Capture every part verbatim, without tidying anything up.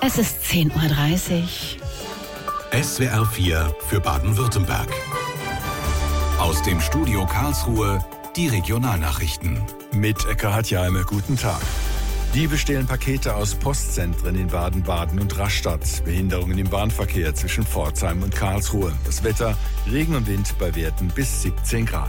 Es ist zehn Uhr dreißig. S W R vier für Baden-Württemberg. Aus dem Studio Karlsruhe die Regionalnachrichten. Mit Eckhard Hatjeimer, guten Tag. Diebe stehlen Pakete aus Postzentren in Baden-Baden und Rastatt. Behinderungen im Bahnverkehr zwischen Pforzheim und Karlsruhe. Das Wetter, Regen und Wind bei Werten bis siebzehn Grad.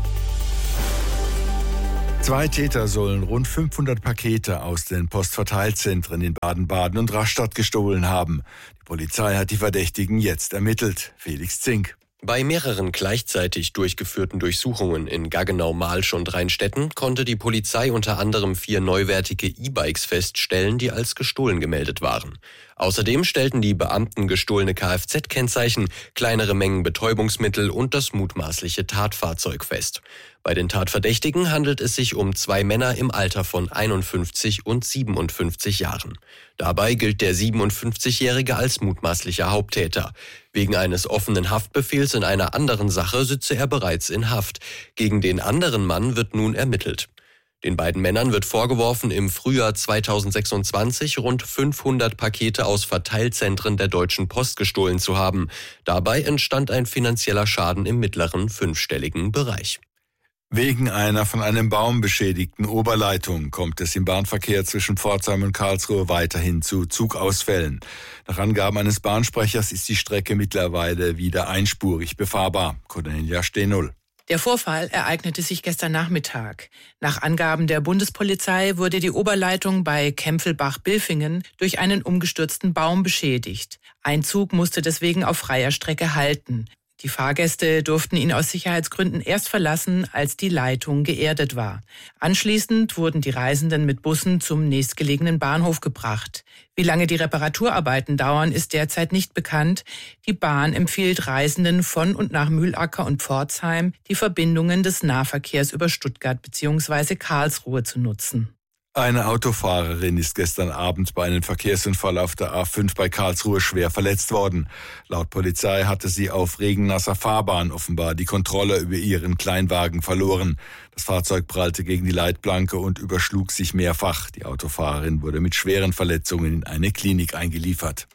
Zwei Täter sollen rund fünfhundert Pakete aus den Postverteilzentren in Baden-Baden und Rastatt gestohlen haben. Die Polizei hat die Verdächtigen jetzt ermittelt. Felix Zink. Bei mehreren gleichzeitig durchgeführten Durchsuchungen in Gaggenau, Malsch und Rheinstetten konnte die Polizei unter anderem vier neuwertige E-Bikes feststellen, die als gestohlen gemeldet waren. Außerdem stellten die Beamten gestohlene Kfz-Kennzeichen, kleinere Mengen Betäubungsmittel und das mutmaßliche Tatfahrzeug fest. Bei den Tatverdächtigen handelt es sich um zwei Männer im Alter von einundfünfzig und siebenundfünfzig Jahren. Dabei gilt der siebenundfünfzigjährige als mutmaßlicher Haupttäter. Wegen eines offenen Haftbefehls in einer anderen Sache sitze er bereits in Haft. Gegen den anderen Mann wird nun ermittelt. Den beiden Männern wird vorgeworfen, im Frühjahr zweitausendsechsundzwanzig rund fünfhundert Pakete aus Verteilzentren der Deutschen Post gestohlen zu haben. Dabei entstand ein finanzieller Schaden im mittleren fünfstelligen Bereich. Wegen einer von einem Baum beschädigten Oberleitung kommt es im Bahnverkehr zwischen Pforzheim und Karlsruhe weiterhin zu Zugausfällen. Nach Angaben eines Bahnsprechers ist die Strecke mittlerweile wieder einspurig befahrbar. Cornelia Stehnull. Der Vorfall ereignete sich gestern Nachmittag. Nach Angaben der Bundespolizei wurde die Oberleitung bei Kempfelbach-Bilfingen durch einen umgestürzten Baum beschädigt. Ein Zug musste deswegen auf freier Strecke halten. Die Fahrgäste durften ihn aus Sicherheitsgründen erst verlassen, als die Leitung geerdet war. Anschließend wurden die Reisenden mit Bussen zum nächstgelegenen Bahnhof gebracht. Wie lange die Reparaturarbeiten dauern, ist derzeit nicht bekannt. Die Bahn empfiehlt Reisenden von und nach Mühlacker und Pforzheim, die Verbindungen des Nahverkehrs über Stuttgart bzw. Karlsruhe zu nutzen. Eine Autofahrerin ist gestern Abend bei einem Verkehrsunfall auf der A fünf bei Karlsruhe schwer verletzt worden. Laut Polizei hatte sie auf regennasser Fahrbahn offenbar die Kontrolle über ihren Kleinwagen verloren. Das Fahrzeug prallte gegen die Leitplanke und überschlug sich mehrfach. Die Autofahrerin wurde mit schweren Verletzungen in eine Klinik eingeliefert.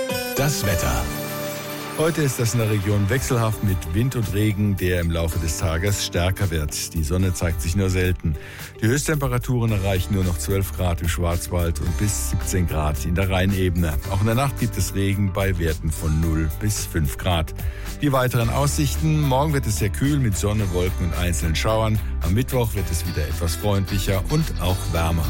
Das Wetter. Heute ist das in der Region wechselhaft mit Wind und Regen, der im Laufe des Tages stärker wird. Die Sonne zeigt sich nur selten. Die Höchsttemperaturen erreichen nur noch zwölf Grad im Schwarzwald und bis siebzehn Grad in der Rheinebene. Auch in der Nacht gibt es Regen bei Werten von null bis fünf Grad. Die weiteren Aussichten: Morgen wird es sehr kühl mit Sonne, Wolken und einzelnen Schauern. Am Mittwoch wird es wieder etwas freundlicher und auch wärmer.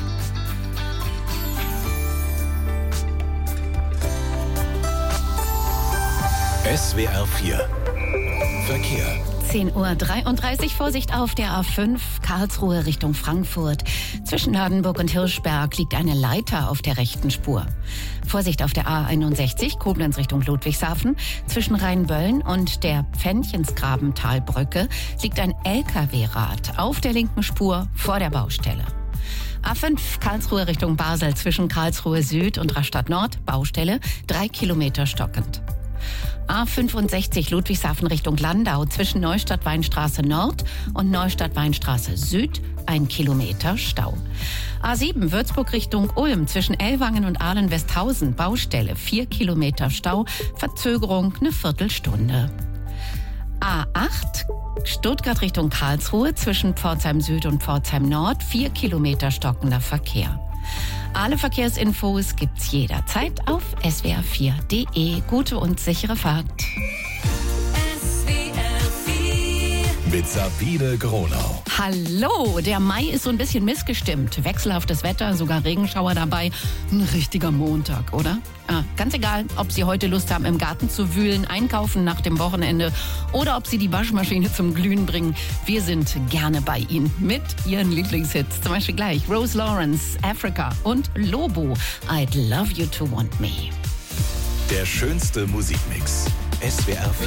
S W R vier Verkehr. zehn Uhr dreiunddreißig, Vorsicht auf der A fünf, Karlsruhe Richtung Frankfurt. Zwischen Hardenburg und Hirschberg liegt eine Leiter auf der rechten Spur. Vorsicht auf der A einundsechzig, Koblenz Richtung Ludwigshafen. Zwischen Rheinböllen und der Pfännchensgrabentalbrücke liegt ein L K W-Rad auf der linken Spur vor der Baustelle. A fünf, Karlsruhe Richtung Basel, zwischen Karlsruhe Süd und Rastatt Nord, Baustelle, drei Kilometer stockend. A fünfundsechzig, Ludwigshafen Richtung Landau, zwischen Neustadt-Weinstraße Nord und Neustadt-Weinstraße Süd, ein Kilometer Stau. A sieben, Würzburg Richtung Ulm, zwischen Ellwangen und Ahlen-Westhausen, Baustelle, vier Kilometer Stau, Verzögerung eine Viertelstunde. A acht, Stuttgart Richtung Karlsruhe, zwischen Pforzheim Süd und Pforzheim Nord, vier Kilometer stockender Verkehr. Alle Verkehrsinfos gibt's jederzeit auf S W R vier Punkt de. Gute und sichere Fahrt. S W R vier mit Sabine Gronau. Hallo, der Mai ist so ein bisschen missgestimmt. Wechselhaftes Wetter, sogar Regenschauer dabei. Ein richtiger Montag, oder? Ah, ganz egal, ob Sie heute Lust haben, im Garten zu wühlen, einkaufen nach dem Wochenende oder ob Sie die Waschmaschine zum Glühen bringen. Wir sind gerne bei Ihnen mit Ihren Lieblingshits. Zum Beispiel gleich Rose Lawrence, Africa und Lobo, I'd Love You to Want Me. Der schönste Musikmix. S W R vier.